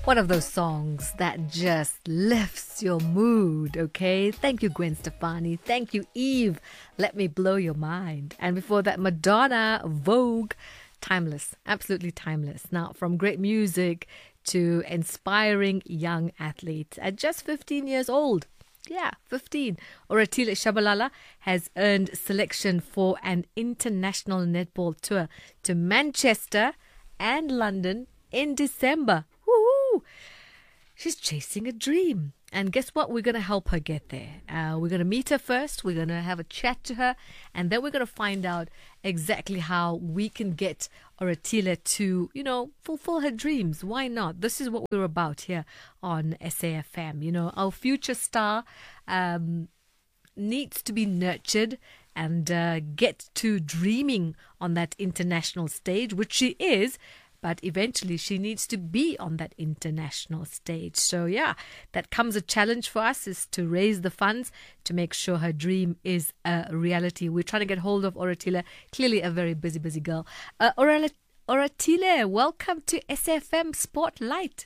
One of those songs that just lifts your mood, okay? Thank you, Gwen Stefani. Thank you, Eve. Let Me Blow Your Mind. And before that, Madonna, Vogue. Timeless, absolutely timeless. Now, from great music to inspiring young athletes at just 15 years old. Yeah, 15. Oratile Shabalala has earned selection for an international netball tour to Manchester and London in December. Woohoo! She's chasing a dream. And guess what? We're going to help her get there. We're going to meet her first. We're going to have a chat to her. And then we're going to find out exactly how we can get Oratile to, fulfill her dreams. Why not? This is what we're about here on SAFM. Our future star needs to be nurtured and get to dreaming on that international stage, which she is. But eventually she needs to be on that international stage. So yeah, that comes a challenge for us, is to raise the funds to make sure her dream is a reality. We're trying to get hold of Oratile, clearly a very busy girl. Oratile, welcome to SFM Spotlight.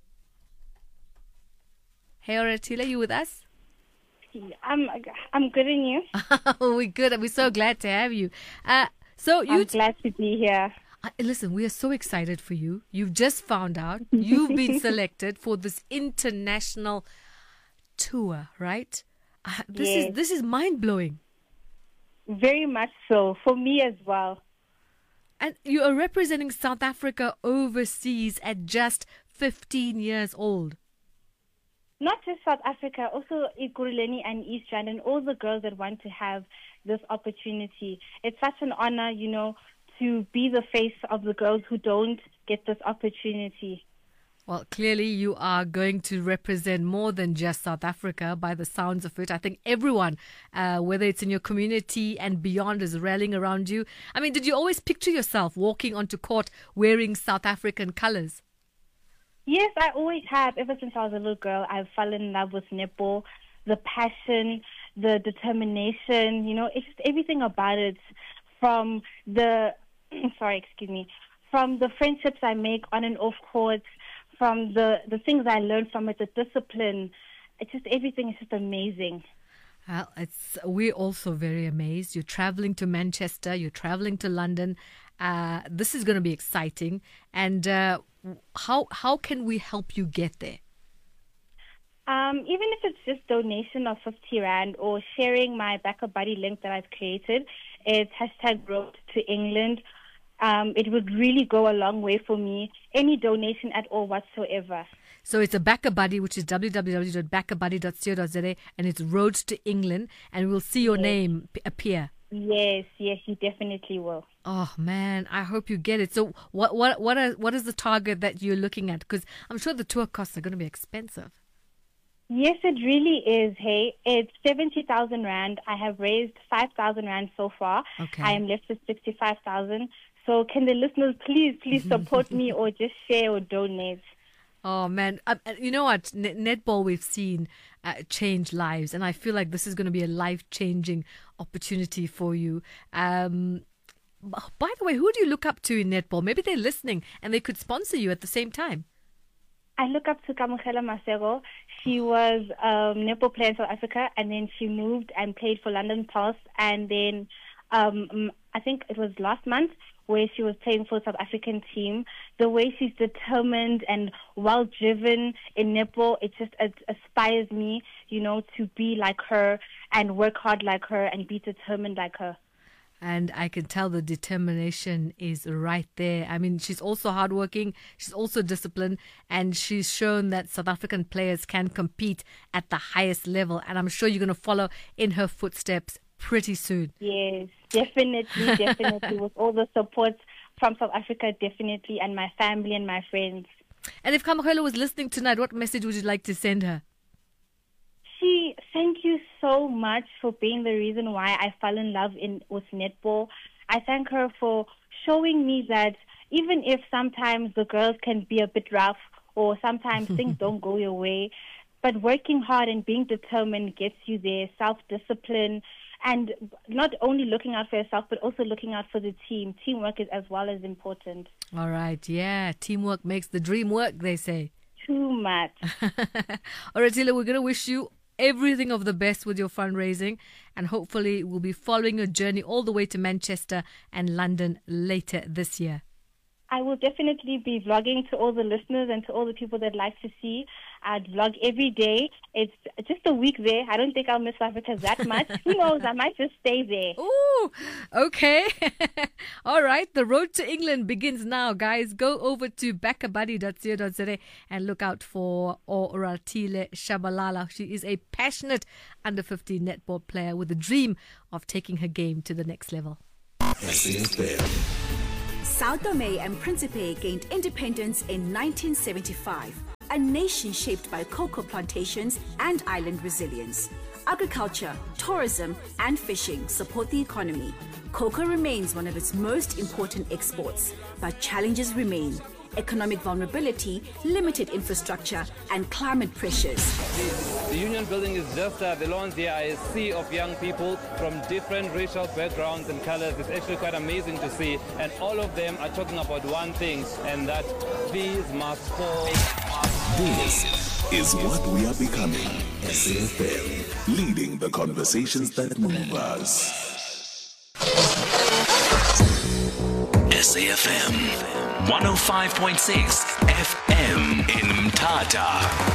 Hey Oratile, you with us? I'm good, and you? We're good. We're so glad to have you. I'm glad to be here. Listen, we are so excited for you. You've just found out you've been selected for this international tour, right? This is mind-blowing. Very much so, for me as well. And you are representing South Africa overseas at just 15 years old. Not just South Africa, also Ekurhuleni and East Rand, and all the girls that want to have this opportunity. It's such an honor, to be the face of the girls who don't get this opportunity. Well, clearly you are going to represent more than just South Africa by the sounds of it. I think everyone, whether it's in your community and beyond, is rallying around you. I mean, did you always picture yourself walking onto court wearing South African colours? Yes, I always have. Ever since I was a little girl, I've fallen in love with netball, the passion, the determination, it's just everything about it. From the friendships I make on and off court, from the things I learned from it, the discipline, it's just everything is just amazing. Well, we're also very amazed. You're traveling to Manchester, you're traveling to London. This is going to be exciting. And how can we help you get there? Even if it's just donation of 50 Rand or sharing my Backup Buddy link that I've created, it's #Road to England. It would really go a long way for me. Any donation at all whatsoever. So it's a Backup Buddy, which is www.backupbuddy.co.za, and it's Road to England, and we'll see your name appear. Yes, you definitely will. Oh man, I hope you get it. So what is the target that you're looking at? Because I'm sure the tour costs are going to be expensive. Yes, it really is. Hey, it's 70,000 Rand. I have raised 5,000 Rand so far. Okay. I am left with 65,000. So can the listeners please support me or just share or donate? Oh man, you know what? Netball we've seen change lives, and I feel like this is going to be a life-changing opportunity for you. By the way, who do you look up to in netball? Maybe they're listening and they could sponsor you at the same time. I look up to Kamogela Masego. She was a netball player in South Africa, and then she moved and played for London Pulse. And then I think it was last month where she was playing for the South African team. The way she's determined and well-driven in netball, it inspires me, to be like her and work hard like her and be determined like her. And I can tell the determination is right there. I mean, she's also hardworking, she's also disciplined, and she's shown that South African players can compete at the highest level. And I'm sure you're going to follow in her footsteps pretty soon. Yes, definitely. With all the support from South Africa, definitely, and my family and my friends. And if Kamogela was listening tonight, what message would you like to send her? Thank you so much for being the reason why I fell in love with netball. I thank her for showing me that even if sometimes the girls can be a bit rough or sometimes things don't go your way, but working hard and being determined gets you there, self-discipline, and not only looking out for yourself, but also looking out for the team. Teamwork is as well as important. All right, yeah. Teamwork makes the dream work, they say. too much. All right, Tila, we're going to wish you everything of the best with your fundraising, and hopefully we'll be following your journey all the way to Manchester and London later this year. I will definitely be vlogging to all the listeners and to all the people that like to see. I'd vlog every day. It's just a week there. I don't think I'll miss Africa that much. Who knows? I might just stay there. Ooh, okay. All right. The road to England begins now, guys. Go over to backabuddy.co.za and look out for Oratile Shabalala. She is a passionate under-15 netball player with a dream of taking her game to the next level. Sao Tome and Principe gained independence in 1975, a nation shaped by cocoa plantations and island resilience. Agriculture, tourism, and fishing support the economy. Cocoa remains one of its most important exports, but challenges remain. Economic vulnerability, limited infrastructure, and climate pressures. The union building is just the lawns here are a sea of young people from different racial backgrounds and colors. It's actually quite amazing to see. And all of them are talking about one thing, and that these must fall. This is what we are becoming. SAFM, leading the conversations that move us. SAFM 105.6 FM in Mthatha.